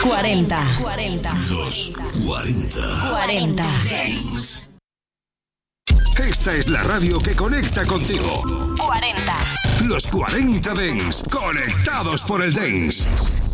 40. Los 40. Dance. Esta es la radio que conecta contigo. 40. Los 40 Dance, conectados por el Dance.